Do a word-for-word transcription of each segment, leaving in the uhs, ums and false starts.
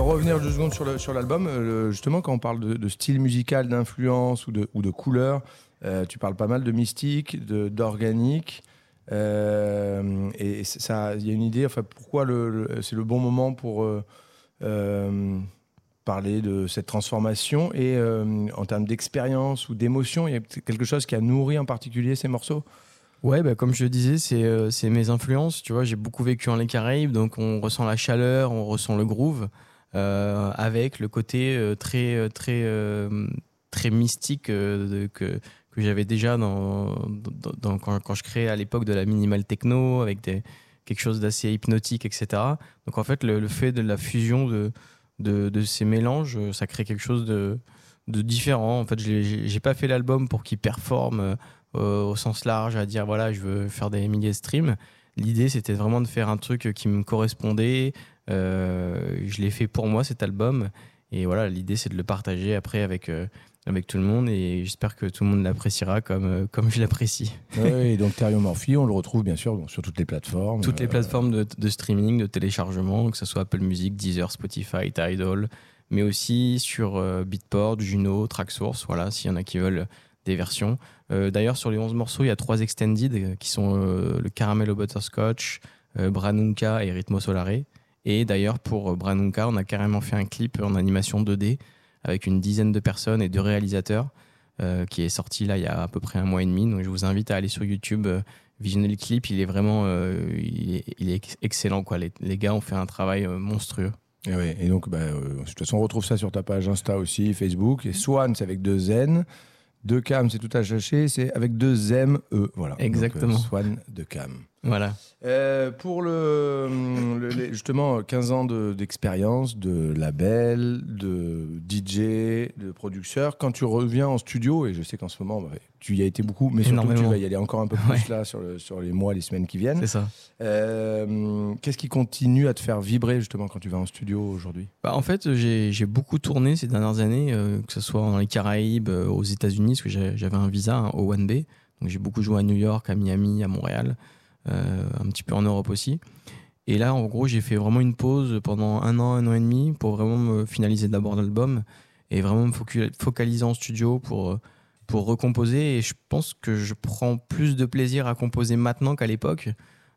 pour revenir deux secondes sur, le, sur l'album, euh, justement, quand on parle de, de style musical, d'influence ou de, ou de couleur, euh, tu parles pas mal de mystique, de, d'organique. Euh, et ça, il y a une idée, enfin, pourquoi le, le, c'est le bon moment pour euh, euh, parler de cette transformation et euh, en termes d'expérience ou d'émotion, il y a quelque chose qui a nourri en particulier ces morceaux? Ouais, bah, comme je le disais, c'est, euh, c'est mes influences. Tu vois, j'ai beaucoup vécu en les Caraïbes, donc on ressent la chaleur, on ressent le groove, euh, avec le côté euh, très, très, euh, très mystique euh, de, que, que j'avais déjà dans, dans, dans- quand, quand je créais à l'époque de la minimal techno, avec des, quelque chose d'assez hypnotique, et cetera. Donc en fait, le, le fait de la fusion de, de, de ces mélanges, euh, ça crée quelque chose de, de différent. En fait, je l'ai- j'ai j'ai pas fait l'album pour qu'il performe. euh, euh, au sens large, à dire voilà, je veux faire des milliers de streams. L'idée, c'était vraiment de faire un truc qui me correspondait. Euh, je l'ai fait pour moi, cet album. Et voilà, l'idée, c'est de le partager après avec, euh, avec tout le monde. Et j'espère que tout le monde l'appréciera comme, euh, comme je l'apprécie. Oui, et donc Theriomorphy, on le retrouve bien sûr bon, sur toutes les plateformes. Toutes les euh, plateformes de, de streaming, de téléchargement, que ce soit Apple Music, Deezer, Spotify, Tidal, mais aussi sur euh, Beatport, Juno, Tracksource, voilà, s'il y en a qui veulent des versions. Euh, d'ailleurs, sur les onze morceaux, il y a trois extended euh, qui sont euh, le Caramel au Butterscotch, euh, Branunca et Ritmo Solare. Et d'ailleurs, pour euh, Branunca, on a carrément fait un clip en animation deux D avec une dizaine de personnes et deux réalisateurs euh, qui est sorti là il y a à peu près un mois et demi. Donc, je vous invite à aller sur YouTube, euh, visionner le clip. Il est vraiment euh, il est, il est ex- excellent, quoi. Les, les gars ont fait un travail euh, monstrueux. Et, ouais, et donc, bah, euh, de toute façon, on retrouve ça sur ta page Insta aussi, Facebook. Et Swan, c'est avec deux N. De Cam, c'est tout attaché, c'est avec deux M, E. Voilà. Exactement. Donc, euh, Swan de Cam. Voilà. Euh, pour le, le- les- justement quinze ans de- d'expérience, de label, de D J, de producteur, quand tu reviens en studio, et je sais qu'en ce moment bah, tu y as été beaucoup, mais surtout que tu Énormément. vas y aller encore un peu plus Ouais. là sur, le- sur les mois, les semaines qui viennent. C'est ça. Euh, qu'est-ce qui continue à te faire vibrer justement quand tu vas en studio aujourd'hui? Bah, en fait, j'ai, j'ai beaucoup tourné ces dernières années, euh, que ce soit dans les Caraïbes, euh, aux États-Unis, parce que j'ai- j'avais un visa, un O un B. Donc j'ai beaucoup joué à New York, à Miami, à Montréal, euh, un petit peu en Europe aussi. Et là, en gros, j'ai fait vraiment une pause pendant un an, un an et demi pour vraiment me finaliser d'abord l'album et vraiment me focu- focaliser en studio pour, euh, pour recomposer. Et je pense que je prends plus de plaisir à composer maintenant qu'à l'époque.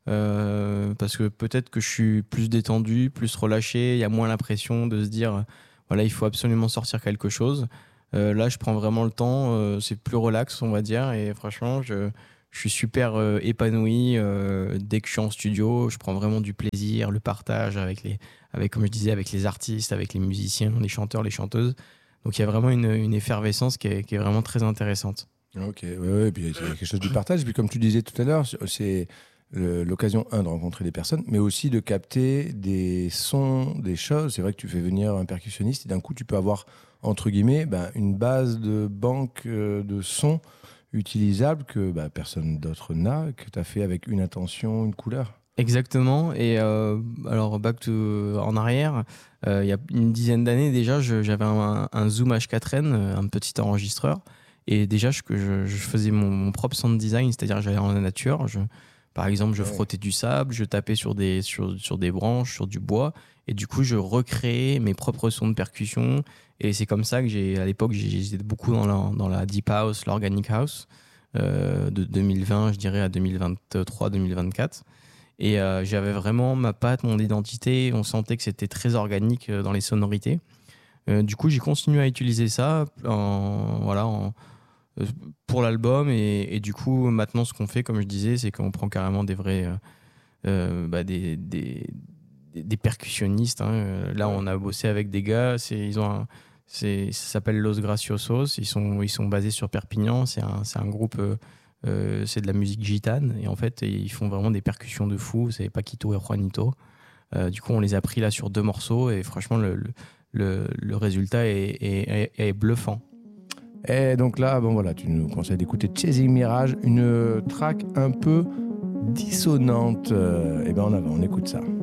Euh, parce que peut-être que je suis plus détendu, plus relâché, il y a moins la pression de se dire voilà, il faut absolument sortir quelque chose. Euh, là, je prends vraiment le temps, euh, c'est plus relax, on va dire, et franchement, je, je suis super euh, épanoui euh, dès que je suis en studio. Je prends vraiment du plaisir, le partage avec les, avec comme je disais, avec les artistes, avec les musiciens, les chanteurs, les chanteuses. Donc il y a vraiment une, une effervescence qui est, qui est vraiment très intéressante. Ok, ouais, ouais, et puis il y a quelque chose du partage. Et puis comme tu disais tout à l'heure, c'est le- l'occasion, un, de rencontrer des personnes, mais aussi de capter des sons, des choses. C'est vrai que tu fais venir un percussionniste et d'un coup, tu peux avoir, entre guillemets, ben, une base de banque euh, de sons utilisables que ben, personne d'autre n'a, que tu as fait avec une intention, une couleur. Exactement. Et euh, alors, back to, en arrière, euh, il y a une dizaine d'années déjà, je- j'avais un, un Zoom H quatre N, un petit enregistreur. Et déjà, je, je, je faisais mon, mon propre sound design, c'est-à-dire j'allais dans la nature. Je, par exemple, je Ouais. frottais du sable, je tapais sur des, sur, sur des branches, sur du bois. Et du coup, je recréais mes propres sons de percussion. Et c'est comme ça que j'ai, à l'époque, j'ai- j'étais beaucoup dans la, dans la deep house, l'organic house, euh, de deux mille vingt, je dirais, à deux mille vingt-trois, deux mille vingt-quatre. Et euh, j'avais vraiment ma patte, mon identité. On sentait que c'était très organique euh, dans les sonorités. Euh, du coup, j'ai continué à utiliser ça en, voilà, en, euh, pour l'album. Et, et du coup, maintenant, ce qu'on fait, comme je disais, c'est qu'on prend carrément des vrais, euh, euh, bah, des, des, des, des percussionnistes. Hein. Euh, Là, on a bossé avec des gars. C'est, ils ont un- c'est, ça s'appelle Los Graciosos. Ils sont, ils sont basés sur Perpignan. C'est un, c'est un groupe. Euh, euh, c'est de la musique gitane. Et en fait, ils font vraiment des percussions de fou. C'est Paquito et Juanito. Euh, du coup, on les a pris là sur deux morceaux. Et franchement, le, le, le, le résultat est, est, est, est bluffant. Et donc là, bon voilà, tu nous conseilles d'écouter Chasing Mirage, une track un peu dissonante. Et ben on, a, on écoute ça.